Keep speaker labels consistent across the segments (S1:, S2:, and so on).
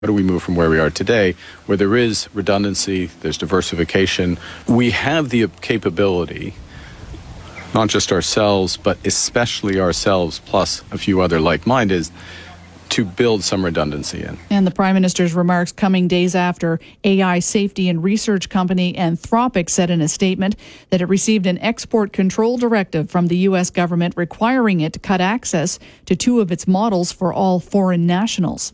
S1: How do we move from where we are today, where there is redundancy, there's diversification? We have the capability, not just ourselves, but especially ourselves, plus a few other like-minded, to build some redundancy in.
S2: And the Prime Minister's remarks coming days after AI safety and research company Anthropic said in a statement that it received an export control directive from the U.S. government requiring it to cut access to two of its models for all foreign nationals.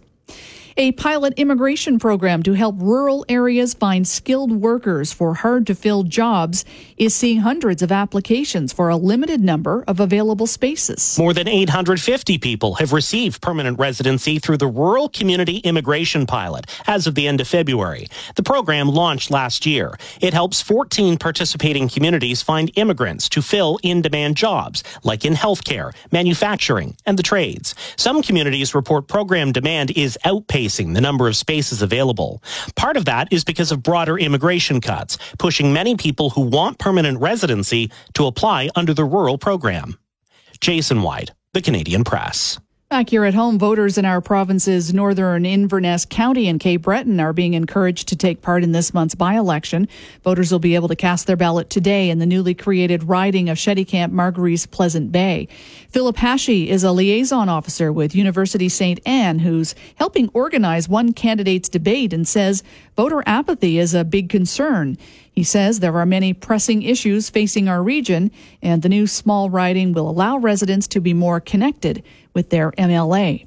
S2: A pilot immigration program to help rural areas find skilled workers for hard-to-fill jobs is seeing hundreds of applications for a limited number of available spaces.
S3: More than 850 people have received permanent residency through the Rural Community Immigration Pilot as of the end of February. The program launched last year. It helps 14 participating communities find immigrants to fill in-demand jobs, like in healthcare, manufacturing, and the trades. Some communities report program demand is outpacing the number of spaces available. Part of that is because of broader immigration cuts, pushing many people who want permanent residency to apply under the rural program. Jason White, The Canadian Press.
S2: Back here at home, voters in our province's northern Inverness County and Cape Breton are being encouraged to take part in this month's by-election. Voters will be able to cast their ballot today in the newly created riding of Shettycamp Margaries Pleasant Bay. Philip Hashey is a liaison officer with University St. Anne who's helping organize one candidate's debate and says voter apathy is a big concern. He says there are many pressing issues facing our region, and the new small riding will allow residents to be more connected with their MLA.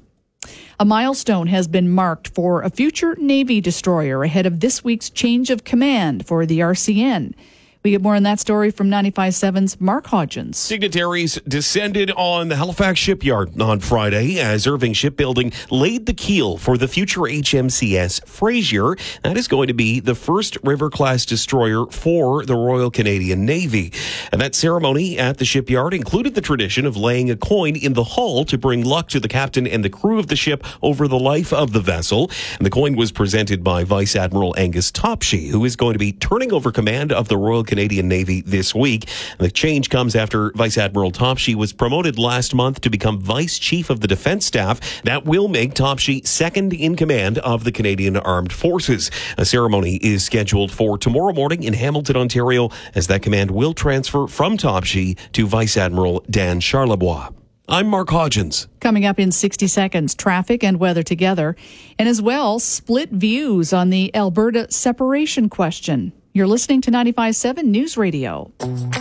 S2: A milestone has been marked for a future Navy destroyer ahead of this week's change of command for the RCN. We get more on that story from 95.7's Mark Hodgins.
S4: Dignitaries descended on the Halifax shipyard on Friday as Irving Shipbuilding laid the keel for the future HMCS Fraser. That is going to be the first River-class destroyer for the Royal Canadian Navy. And that ceremony at the shipyard included the tradition of laying a coin in the hull to bring luck to the captain and the crew of the ship over the life of the vessel. And the coin was presented by Vice Admiral Angus Topshee, who is going to be turning over command of the Royal Canadian Navy this week. The change comes after Vice Admiral Topshee was promoted last month to become Vice Chief of the Defence Staff. That will make Topshee second in command of the Canadian Armed Forces. A ceremony is scheduled for tomorrow morning in Hamilton, Ontario, as that command will transfer from Topshee to Vice Admiral Dan Charlebois. I'm Mark Hodgins.
S2: Coming up in 60 seconds, traffic and weather together, and as well, split views on the Alberta separation question. You're listening to 95.7 News Radio.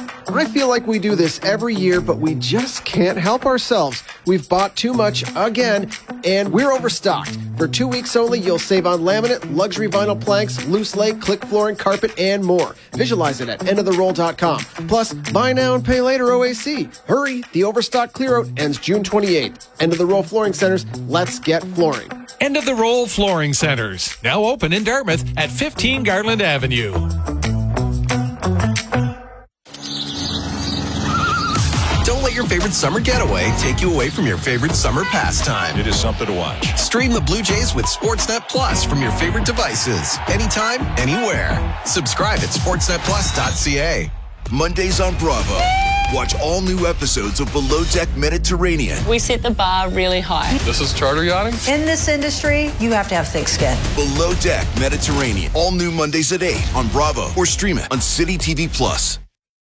S5: I feel like we do this every year, but we just can't help ourselves. We've bought too much again, and we're overstocked. For 2 weeks only, you'll save on laminate, luxury vinyl planks, loose lay, click flooring, carpet, and more. Visualize it at endoftheroll.com. Plus, buy now and pay later OAC. Hurry, the overstock clear-out ends June 28th. End of the Roll Flooring Centers, let's get flooring.
S6: End of the Roll Flooring Centers, now open in Dartmouth at 15 Garland Avenue.
S7: Don't let your favorite summer getaway take you away from your favorite summer pastime.
S8: It is something to watch.
S7: Stream the Blue Jays with Sportsnet Plus from your favorite devices. Anytime, anywhere. Subscribe at sportsnetplus.ca.
S9: Mondays on Bravo. Watch all new episodes of Below Deck Mediterranean.
S10: We set the bar really high.
S8: This is charter yachting?
S11: In this industry, you have to have thick skin.
S9: Below Deck Mediterranean. All new Mondays at 8 on Bravo or stream it on City TV Plus.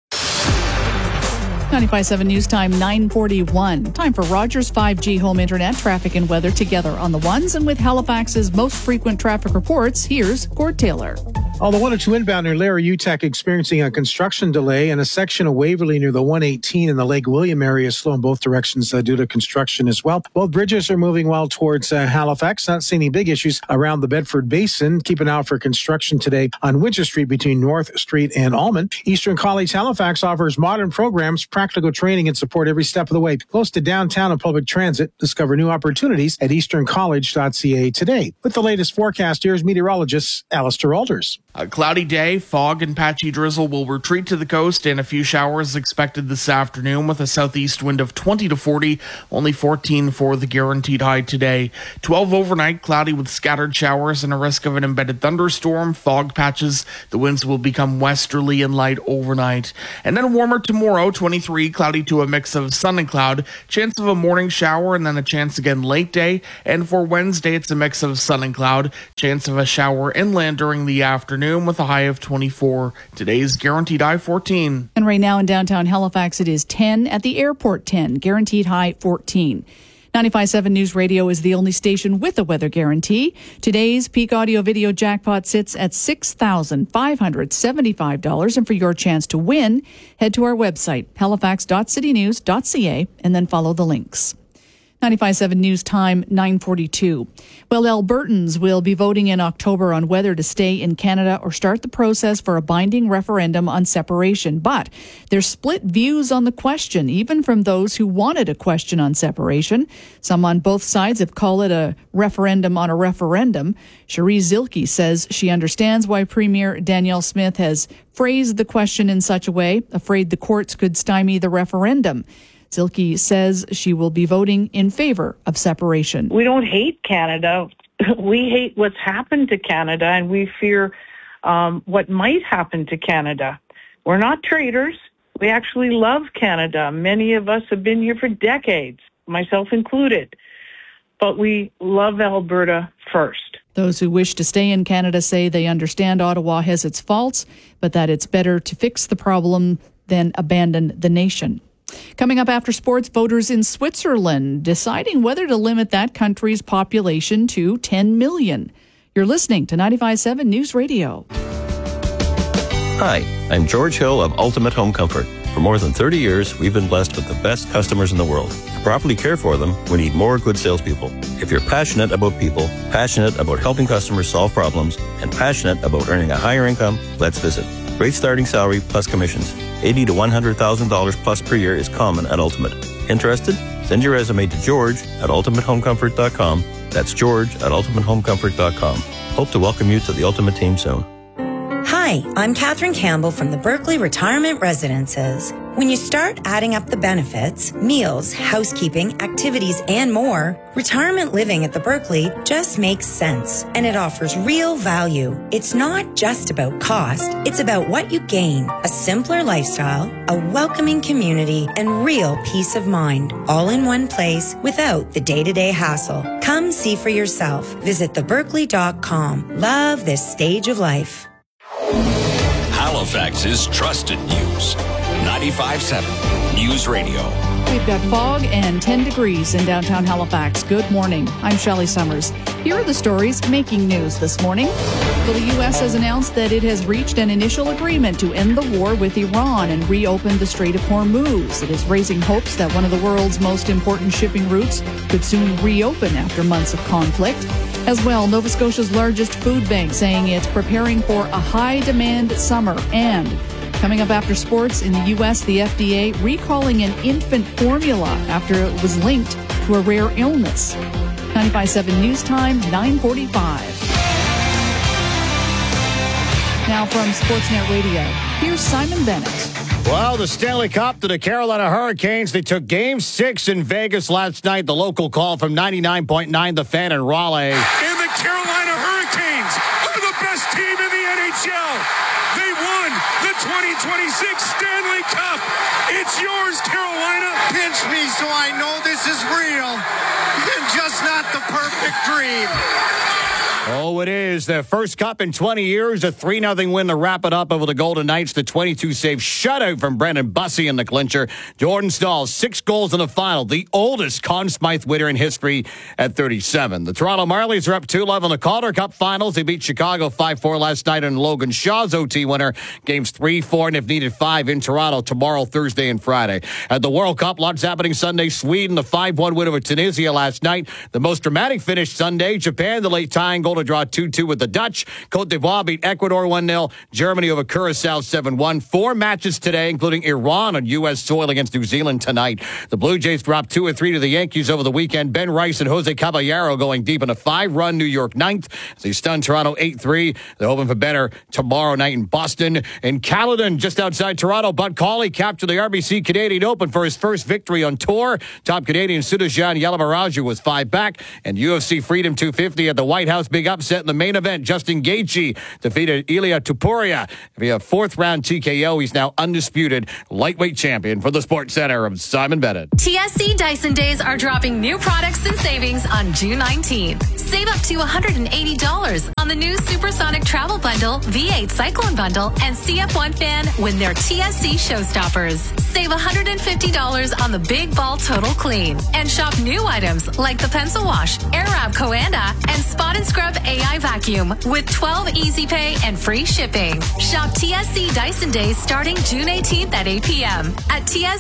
S2: 95.7 News Time, 9:41. Time for Rogers 5G home internet, traffic and weather together on the ones. And with Halifax's most frequent traffic reports, here's Gord Taylor.
S12: On the 102 inbound near Larry UTEC experiencing a construction delay, and a section of Waverley near the 118 in the Lake William area slow in both directions due to construction as well. Both bridges are moving well towards Halifax. Not seeing any big issues around the Bedford Basin. Keep an eye out for construction today on Winter Street between North Street and Almond. Eastern College Halifax offers modern programs, practical training, and support every step of the way. Close to downtown and public transit. Discover new opportunities at easterncollege.ca today. With the latest forecast, here's meteorologist Alistair Alders.
S13: A cloudy day, fog and patchy drizzle will retreat to the coast, and a few showers expected this afternoon with a southeast wind of 20 to 40, only 14 for the guaranteed high today. 12 overnight, cloudy with scattered showers and a risk of an embedded thunderstorm, fog patches. The winds will become westerly and light overnight. And then warmer tomorrow, 23, cloudy to a mix of sun and cloud, chance of a morning shower and then a chance again late day. And for Wednesday, it's a mix of sun and cloud, chance of a shower inland during the afternoon with a high of 24. Today's guaranteed high 14.
S2: And right now in downtown Halifax, it is 10. At the airport, 10. Guaranteed high 14. 95.7 News Radio is the only station with a weather guarantee. Today's Peak Audio Video jackpot sits at $6,575. And for your chance to win, head to our website, halifax.citynews.ca, and then follow the links. 95.7 News Time, 9:42. Well, Albertans will be voting in October on whether to stay in Canada or start the process for a binding referendum on separation. But there's split views on the question, even from those who wanted a question on separation. Some on both sides have called it a referendum on a referendum. Cherie Zilke says she understands why Premier Danielle Smith has phrased the question in such a way, afraid the courts could stymie the referendum. Zilke says she will be voting in favor of separation.
S14: We don't hate Canada. We hate what's happened to Canada, and we fear what might happen to Canada. We're not traitors. We actually love Canada. Many of us have been here for decades, myself included. But we love Alberta first.
S2: Those who wish to stay in Canada say they understand Ottawa has its faults, but that it's better to fix the problem than abandon the nation. Coming up after sports, voters in Switzerland deciding whether to limit that country's population to 10 million. You're listening to 95.7 News Radio.
S15: Hi, I'm George Hill of Ultimate Home Comfort. For more than 30 years, we've been blessed with the best customers in the world. To properly care for them, we need more good salespeople. If you're passionate about people, passionate about helping customers solve problems, and passionate about earning a higher income, let's visit. Great starting salary plus commissions. $80,000 to $100,000 plus per year is common at Ultimate. Interested? Send your resume to George at ultimatehomecomfort.com. That's George at ultimatehomecomfort.com. Hope to welcome you to the Ultimate team soon.
S16: Hi, I'm Catherine Campbell from the Berkeley Retirement Residences. When you start adding up the benefits, meals, housekeeping, activities, and more, retirement living at the Berkeley just makes sense, and it offers real value. It's not just about cost, it's about what you gain: a simpler lifestyle, a welcoming community, and real peace of mind, all in one place without the day-to-day hassle. Come see for yourself. Visit theberkeley.com. Love this stage of life.
S17: Halifax's trusted news. 95.7 News Radio.
S2: We've got fog and 10 degrees in downtown Halifax. Good morning. I'm Shelley Summers. Here are the stories making news this morning. Well, the U.S. has announced that it has reached an initial agreement to end the war with Iran and reopen the Strait of Hormuz. It is raising hopes that one of the world's most important shipping routes could soon reopen after months of conflict. As well, Nova Scotia's largest food bank saying it's preparing for a high-demand summer. And coming up after sports, in the U.S., the FDA recalling an infant formula after it was linked to a rare illness. 95.7 News Time, 9:45. Now from Sportsnet Radio, here's Simon Bennett.
S18: Well, the Stanley Cup to the Carolina Hurricanes. They took Game 6 in Vegas last night. The local call from 99.9 The Fan in Raleigh.
S19: And the Carolina Hurricanes are the best team in the NHL. They won the 2026 Stanley Cup. It's yours, Carolina.
S20: Pinch me so I know this is real and just not the perfect dream.
S18: Oh, it is. Their first cup in 20 years. A 3-0 win to wrap it up over the Golden Knights. The 22-save shutout from Brendan Bussey in the clincher. Jordan Staal, 6 goals in the final. The oldest Conn Smythe winner in history at 37. The Toronto Marlies are up 2-0 in the Calder Cup finals. They beat Chicago 5-4 last night in Logan Shaw's OT winner. Games 3-4 and if needed 5 in Toronto tomorrow, Thursday, and Friday. At the World Cup, lots happening Sunday. Sweden, the 5-1 win over Tunisia last night. The most dramatic finish Sunday. Japan, the late tying goal Angola draw 2-2 with the Dutch. Cote d'Ivoire beat Ecuador 1-0. Germany over Curacao 7-1. 4 matches today, including Iran on U.S. soil against New Zealand tonight. The Blue Jays dropped 2-3 to the Yankees over the weekend. Ben Rice and Jose Caballero going deep in a 5-run New York ninth. They stunned Toronto 8-3. They're hoping for better tomorrow night in Boston. In Caledon, just outside Toronto, Bud Cauley captured the RBC Canadian Open for his first victory on tour. Top Canadian Sudarshan Yalamaraju was 5 back. And UFC Freedom 250 at the White House. Big upset in the main event. Justin Gaethje defeated Ilia Topuria via 4th-round TKO. He's now undisputed lightweight champion. For the Sports Center of Simon Bennett.
S21: TSC Dyson Days are dropping new products and savings on June 19th. Save up to $180 on the new Supersonic Travel Bundle, V8 Cyclone Bundle, and CF1 Fan when they're TSC Showstoppers. Save $150 on the Big Ball Total Clean. And shop new items like the Pencil Wash, Airwrap Coanda, and Spot and Scrub AI Vacuum with 12 Easy Pay and free shipping. Shop TSC Dyson Days starting June 18th at 8 p.m. at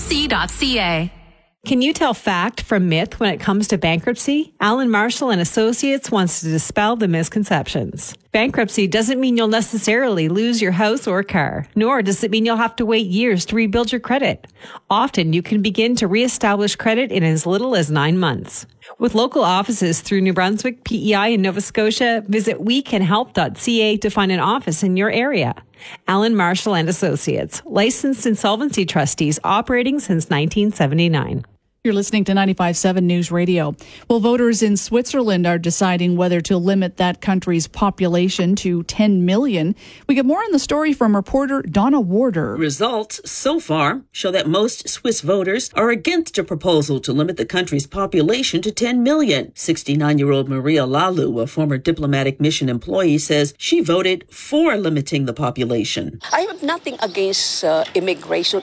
S21: tsc.ca.
S22: Can you tell fact from myth when it comes to bankruptcy? Alan Marshall and Associates wants to dispel the misconceptions. Bankruptcy doesn't mean you'll necessarily lose your house or car, nor does it mean you'll have to wait years to rebuild your credit. Often you can begin to reestablish credit in as little as 9 months. With local offices through New Brunswick, PEI, and Nova Scotia, visit wecanhelp.ca to find an office in your area. Alan Marshall and Associates, licensed insolvency trustees operating since 1979.
S2: You're listening to 95.7 News Radio. Well, voters in Switzerland are deciding whether to limit that country's population to 10 million. We get more on the story from reporter Donna Warder.
S23: Results so far show that most Swiss voters are against a proposal to limit the country's population to 10 million. 69-year-old Maria Lalu, a former diplomatic mission employee, says she voted for limiting the population.
S24: I have nothing against immigration.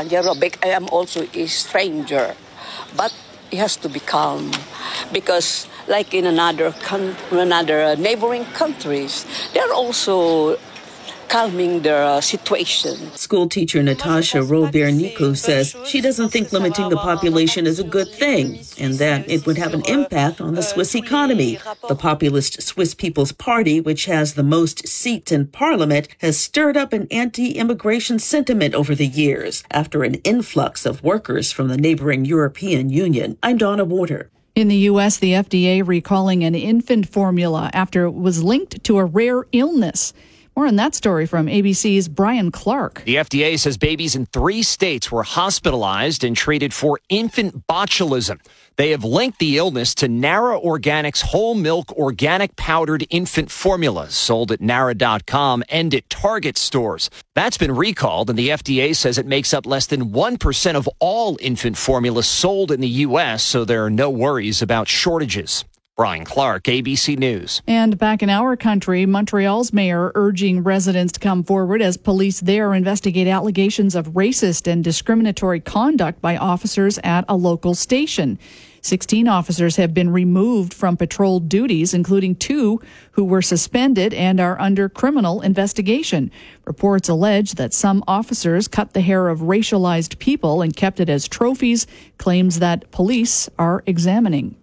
S24: I am also a stranger. But it has to be calm because like in another neighboring countries, they're also calming their situation.
S23: School teacher Natasha Robert-Nico says she doesn't think limiting the population is a good thing and that it would have an impact on the Swiss economy. The populist Swiss People's Party, which has the most seats in parliament, has stirred up an anti-immigration sentiment over the years after an influx of workers from the neighboring European Union. I'm Donna Warder.
S2: In the U.S., the FDA recalling an infant formula after it was linked to a rare illness. More on that story from ABC's Brian Clark.
S25: The FDA says babies in 3 states were hospitalized and treated for infant botulism. They have linked the illness to Nara Organics whole milk organic powdered infant formula sold at Nara.com and at Target stores. That's been recalled, and the FDA says it makes up less than 1% of all infant formula sold in the U.S., so there are no worries about shortages. Brian Clark, ABC News.
S2: And back in our country, Montreal's mayor urging residents to come forward as police there investigate allegations of racist and discriminatory conduct by officers at a local station. 16 officers have been removed from patrol duties, including 2 who were suspended and are under criminal investigation. Reports allege that some officers cut the hair of racialized people and kept it as trophies, claims that police are examining.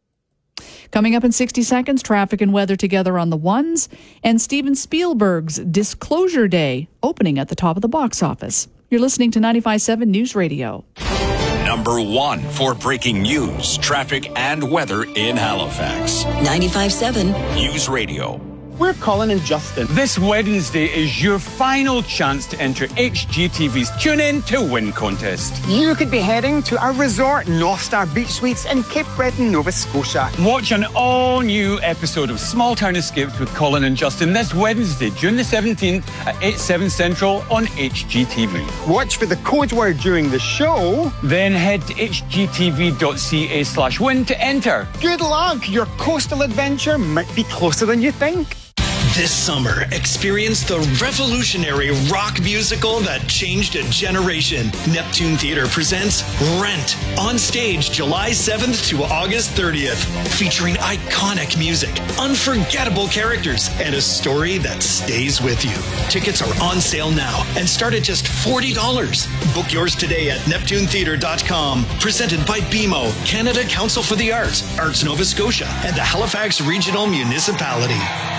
S2: Coming up in 60 seconds, traffic and weather together on the ones, and Steven Spielberg's Disclosure Day opening at the top of the box office. You're listening to 95.7 News Radio.
S17: Number 1 for breaking news, traffic, and weather in Halifax.
S26: 95.7
S17: News Radio.
S27: We're Colin and Justin. This Wednesday is your final chance to enter HGTV's Tune In to Win contest.
S28: You could be heading to our resort, North Star Beach Suites in Cape Breton, Nova Scotia.
S27: Watch an all-new episode of Small Town Escapes with Colin and Justin this Wednesday, June the 17th at 8/7 Central on HGTV.
S28: Watch for the code word during the show.
S27: Then head to hgtv.ca/win to enter.
S28: Good luck! Your coastal adventure might be closer than you think.
S29: This summer, experience the revolutionary rock musical that changed a generation. Neptune Theatre presents Rent on stage July 7th to August 30th, featuring iconic music, unforgettable characters, and a story that stays with you. Tickets are on sale now and start at just $40. Book yours today at neptunetheatre.com. Presented by BMO, Canada Council for the Arts, Arts Nova Scotia, and the Halifax Regional Municipality.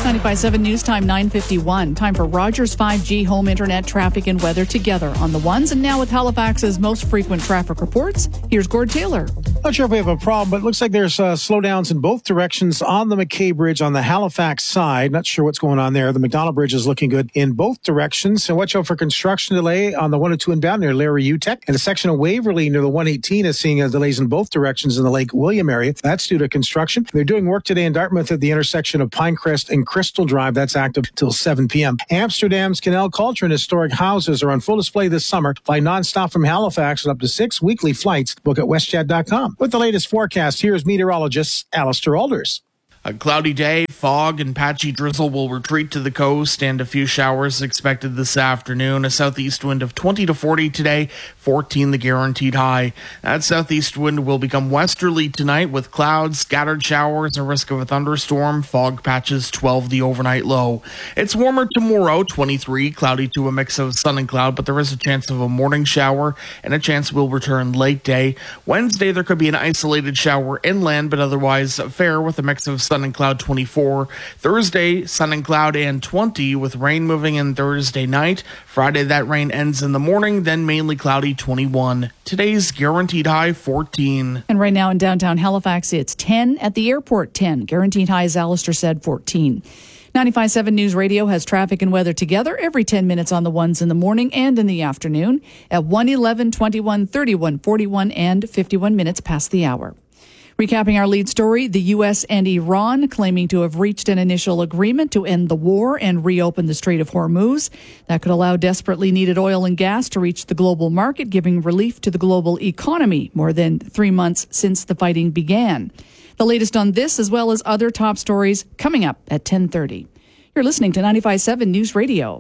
S2: 95.7 News Time 9:51. Time for Rogers 5G home internet traffic and weather together on the ones. And now with Halifax's most frequent traffic reports, here's Gord Taylor.
S12: Not sure if we have a problem, but it looks like there's slowdowns in both directions on the McKay Bridge on the Halifax side. Not sure what's going on there. The McDonald Bridge is looking good in both directions. And watch out for construction delay on the 102 inbound near Larry UTEC. And a section of Waverly near the 118 is seeing delays in both directions in the Lake William area. That's due to construction. They're doing work today in Dartmouth at the intersection of Pinecrest and Crystal Drive. That's active till 7 p.m. Amsterdam's Canal Culture and historic houses are on full display this summer. Fly nonstop from Halifax with up to 6 weekly flights. Book at westjet.com. With the latest forecast, here's meteorologist Alistair Alders.
S13: A cloudy day, fog and patchy drizzle will retreat to the coast, and a few showers expected this afternoon. A southeast wind of 20 to 40 today, 14 the guaranteed high. That southeast wind will become westerly tonight with clouds, scattered showers, and risk of a thunderstorm. Fog patches 12 the overnight low. It's warmer tomorrow, 23, cloudy to a mix of sun and cloud, but there is a chance of a morning shower, and a chance will return late day. Wednesday, there could be an isolated shower inland, but otherwise fair with a mix of sun and cloud, 24. Thursday, sun and cloud and 20 with rain moving in Thursday night. Friday, that rain ends in the morning, then mainly cloudy, 21. Today's guaranteed high, 14.
S2: And right now in downtown Halifax, it's 10. At the airport, 10. Guaranteed high, as Alistair said, 14. 95.7 News Radio has traffic and weather together every 10 minutes on the ones in the morning and in the afternoon at 1, 11, 21, 31, 41, and 51 minutes past the hour. Recapping our lead story, the U.S. and Iran claiming to have reached an initial agreement to end the war and reopen the Strait of Hormuz. That could allow desperately needed oil and gas to reach the global market, giving relief to the global economy more than 3 months since the fighting began. The latest on this, as well as other top stories, coming up at 10:30. You're listening to 95.7 News Radio.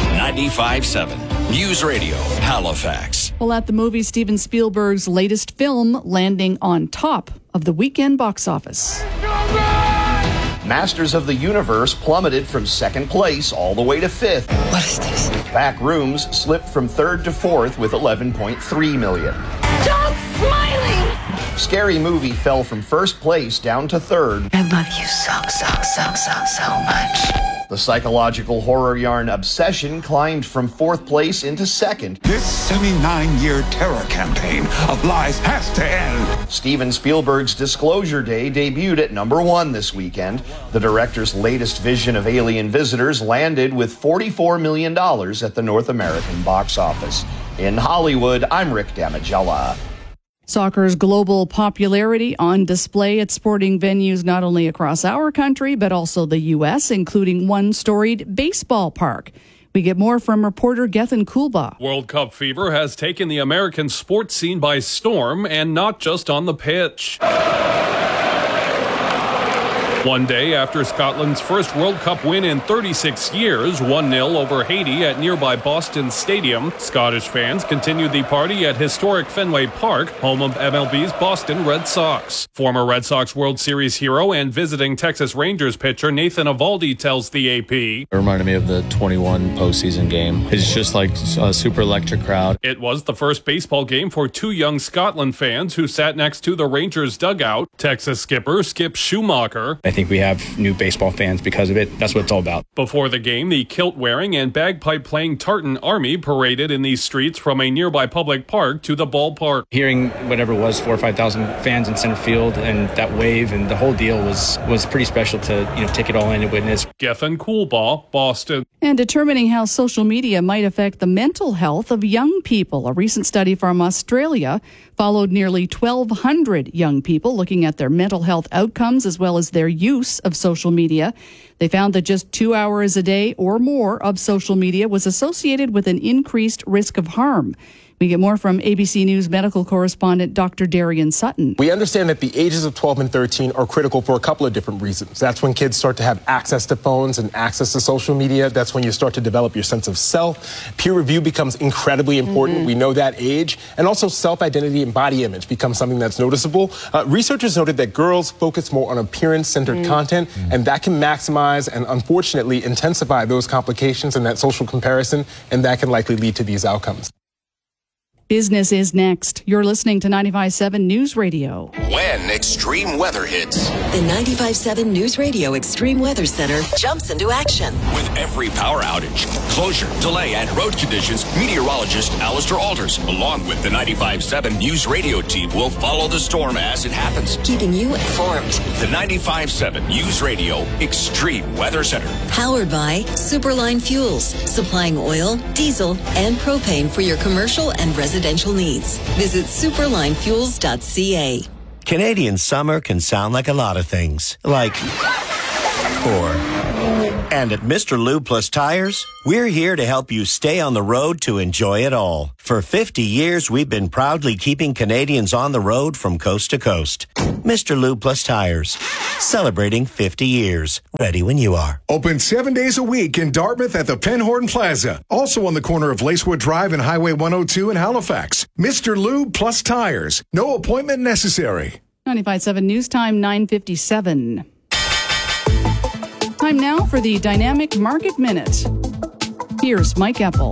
S17: 95.7 News Radio, Halifax.
S2: Well, at the movie, Steven Spielberg's latest film landing on top of the weekend box office.
S1: Masters of the Universe plummeted from second place all the way to fifth.
S3: What is this?
S1: Back Rooms slipped from third to fourth with 11.3 million.
S3: Stop smiling!
S1: Scary Movie fell from first place down to third.
S3: I love you so much.
S1: The psychological horror yarn Obsession climbed from fourth place into second.
S19: This 79-year terror campaign of lies has to end.
S1: Steven Spielberg's Disclosure Day debuted at number 1 this weekend. The director's latest vision of alien visitors landed with $44 million at the North American box office. In Hollywood, I'm Rick Damigella.
S2: Soccer's global popularity on display at sporting venues not only across our country, but also the U.S., including one storied baseball park. We get more from reporter Gethin Coolbaugh.
S4: World Cup fever has taken the American sports scene by storm, and not just on the pitch. One day after Scotland's first World Cup win in 36 years, 1-0 over Haiti at nearby Boston Stadium, Scottish fans continued the party at historic Fenway Park, home of MLB's Boston Red Sox. Former Red Sox World Series hero and visiting Texas Rangers pitcher Nathan Eovaldi tells the AP.
S5: It reminded me of the 21 postseason game. It's just like a super electric crowd.
S4: It was the first baseball game for two young Scotland fans who sat next to the Rangers dugout. Texas skipper Skip Schumacher.
S6: I think we have new baseball fans because of it. That's what it's all about.
S4: Before the game, the kilt-wearing and bagpipe-playing Tartan Army paraded in these streets from a nearby public park to the ballpark.
S6: Hearing whatever it was, 4,000 or 5,000 fans in center field and that wave and the whole deal was pretty special to take it all in and witness.
S4: Gethin Coolbaugh, Boston.
S2: And determining how social media might affect the mental health of young people. A recent study from Australia followed nearly 1,200 young people looking at their mental health outcomes as well as their use of social media. They found that just 2 hours a day or more of social media was associated with an increased risk of harm. We get more from ABC News medical correspondent Dr. Darian Sutton.
S7: We understand that the ages of 12 and 13 are critical for a couple of different reasons. That's when kids start to have access to phones and access to social media. That's when you start to develop your sense of self. Peer review becomes incredibly important. We know that age. And also self-identity and body image becomes something that's noticeable. Researchers noted that girls focus more on appearance-centered content, and that can maximize and unfortunately intensify those complications and that social comparison, and that can likely lead to these outcomes.
S2: Business is next. You're listening to 95.7 News Radio.
S17: When extreme weather hits.
S8: The 95.7 News Radio Extreme Weather Center jumps into action.
S17: With every power outage, closure, delay, and road conditions, meteorologist Alistair Alders, along with the 95.7 News Radio team, will follow the storm as it happens.
S8: Keeping you informed.
S17: The 95.7 News Radio Extreme Weather Center.
S8: Powered by Superline Fuels, supplying oil, diesel, and propane for your commercial and residential needs. Visit superlinefuels.ca.
S9: Canadian summer can sound like a lot of things. Like, and at Mr. Lube Plus Tires, we're here to help you stay on the road to enjoy it all. For 50 years, we've been proudly keeping Canadians on the road from coast to coast. Mr. Lube Plus Tires, celebrating 50 years. Ready when you are.
S10: Open 7 days a week in Dartmouth at the Penhorn Plaza. Also on the corner of Lacewood Drive and Highway 102 in Halifax. Mr. Lube Plus Tires. No appointment necessary.
S2: 95.7 News Time, 9:57. Time now for the Dynamic Market Minute. Here's Mike Epple.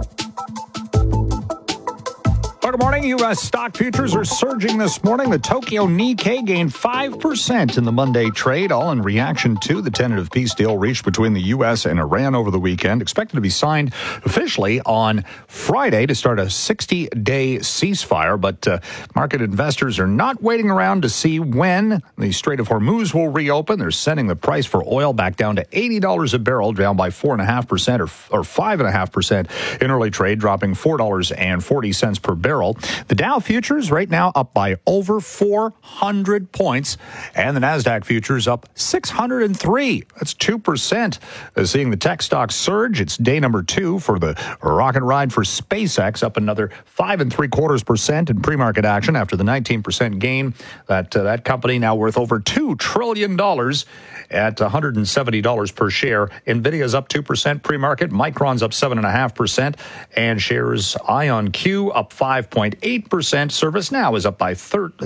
S11: Well, good morning. U.S. stock futures are surging this morning. The Tokyo Nikkei gained 5% in the Monday trade, all in reaction to the tentative peace deal reached between the U.S. and Iran over the weekend, expected to be signed officially on Friday to start a 60-day ceasefire. But market investors are not waiting around to see when the Strait of Hormuz will reopen. They're sending the price for oil back down to $80 a barrel, down by 4.5% or 5.5% in early trade, dropping $4.40 per barrel. The Dow futures right now up by over 400 points, and the NASDAQ futures up 603. That's 2%. Seeing the tech stocks surge, it's day number 2 for the rocket ride for SpaceX, up another 5.75% in pre-market action after the 19% gain. That company now worth over $2 trillion at $170 per share. NVIDIA's up 2% pre-market. Micron's up 7.5%, and shares IonQ up 5.8%. ServiceNow is up by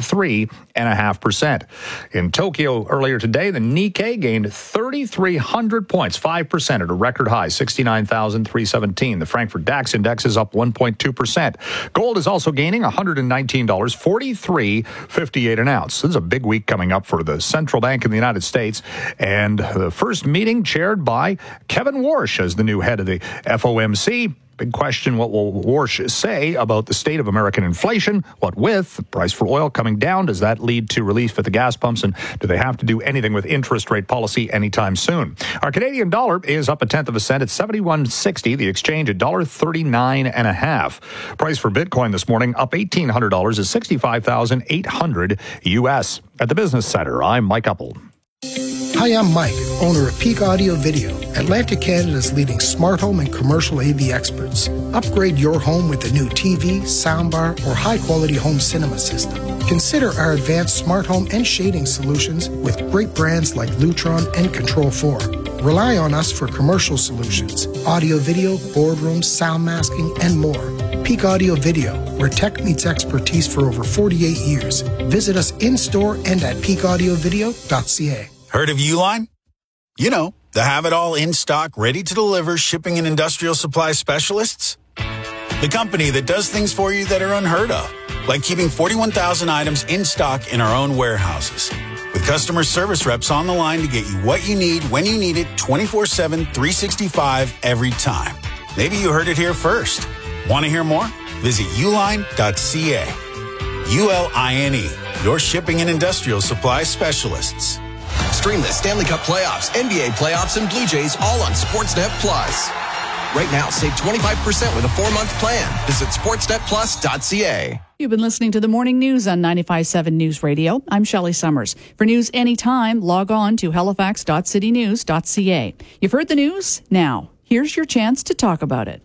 S11: 3.5%. In Tokyo earlier today, the Nikkei gained 3,300 points, 5% at a record high, 69,317. The Frankfurt DAX index is up 1.2%. Gold is also gaining $119, 43.58 an ounce. This is a big week coming up for the Central Bank in the United States, and the first meeting chaired by Kevin Warsh as the new head of the FOMC. Big question, what will Warsh say about the state of American inflation? What with the price for oil coming down? Does that lead to relief at the gas pumps? And do they have to do anything with interest rate policy anytime soon? Our Canadian dollar is up 1/10 cent at 71.60. The exchange at $1.39.5. Price for Bitcoin this morning up $1,800 at $65,800 US. At the Business Center, I'm Mike Epple.
S14: Hi, I'm Mike, owner of Peak Audio Video, Atlantic Canada's leading smart home and commercial AV experts. Upgrade your home with a new TV, soundbar, or high-quality home cinema system. Consider our advanced smart home and shading solutions with great brands like Lutron and Control4. Rely on us for commercial solutions, audio, video, boardrooms, sound masking, and more. Peak Audio Video, where tech meets expertise for over 48 years. Visit us in-store and at peakaudiovideo.ca.
S15: Heard of Uline? You know, the have-it-all in-stock, ready-to-deliver shipping and industrial supply specialists. The company that does things for you that are unheard of, like keeping 41,000 items in stock in our own warehouses. With customer service reps on the line to get you what you need when you need it 24/7, 365 every time. Maybe you heard it here first. Want to hear more? Visit uline.ca. ULINE, your shipping and industrial supply specialists.
S16: Stream the Stanley Cup playoffs, NBA playoffs, and Blue Jays all on Sportsnet Plus. Right now, save 25% with a 4-month plan. Visit sportsnetplus.ca.
S2: You've been listening to the morning news on 95.7 News Radio. I'm Shelley Summers. For news anytime, log on to halifax.citynews.ca. You've heard the news? Now, here's your chance to talk about it.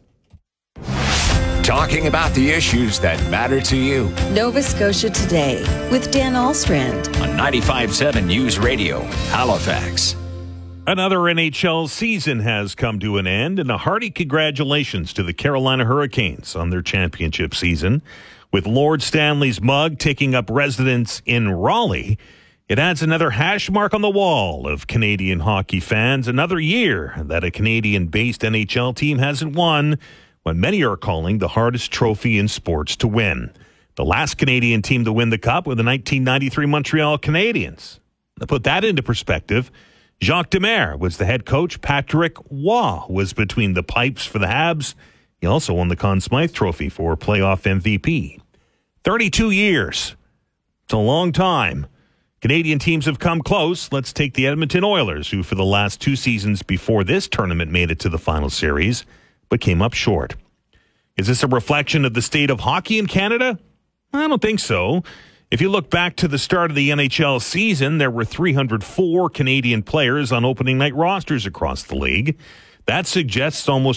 S17: Talking about the issues that matter to you.
S8: Nova Scotia Today with Dan Alstrand
S17: on 95.7 News Radio, Halifax.
S20: Another NHL season has come to an end, and a hearty congratulations to the Carolina Hurricanes on their championship season. With Lord Stanley's mug taking up residence in Raleigh, it adds another hash mark on the wall of Canadian hockey fans. Another year that a Canadian-based NHL team hasn't won what many are calling the hardest trophy in sports to win. The last Canadian team to win the Cup were the 1993 Montreal Canadiens. To put that into perspective, Jacques Demers was the head coach. Patrick Waugh was between the pipes for the Habs. He also won the Conn Smythe Trophy for playoff MVP. 32 years. It's a long time. Canadian teams have come close. Let's take the Edmonton Oilers, who for the last 2 seasons before this tournament made it to the final series, but came up short. Is this a reflection of the state of hockey in Canada? I don't think so. If you look back to the start of the NHL season, there were 304 Canadian players on opening night rosters across the league. That suggests almost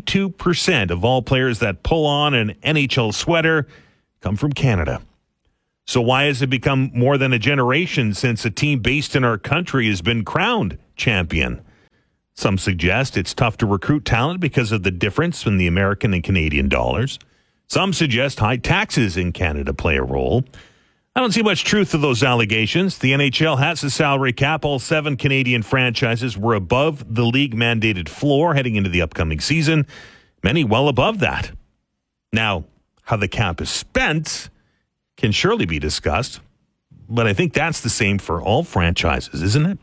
S20: 42% of all players that pull on an NHL sweater come from Canada. So why has it become more than a generation since a team based in our country has been crowned champion? Some suggest it's tough to recruit talent because of the difference in the American and Canadian dollars. Some suggest high taxes in Canada play a role. I don't see much truth to those allegations. The NHL has a salary cap. All 7 Canadian franchises were above the league-mandated floor heading into the upcoming season, many well above that. Now, how the cap is spent can surely be discussed, but I think that's the same for all franchises, isn't it?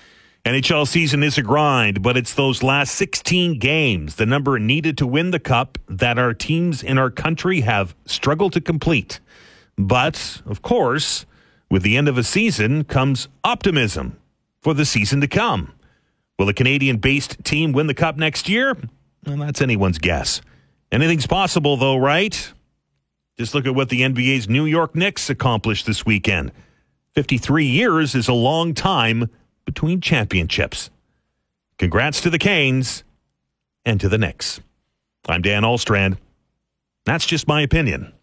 S20: NHL season is a grind, but it's those last 16 games, the number needed to win the Cup, that our teams in our country have struggled to complete. But, of course, with the end of a season comes optimism for the season to come. Will a Canadian-based team win the Cup next year? Well, that's anyone's guess. Anything's possible, though, right? Just look at what the NBA's New York Knicks accomplished this weekend. 53 years is a long time between championships. Congrats to the Canes and to the Knicks. I'm Dan Alstrand. That's just my opinion.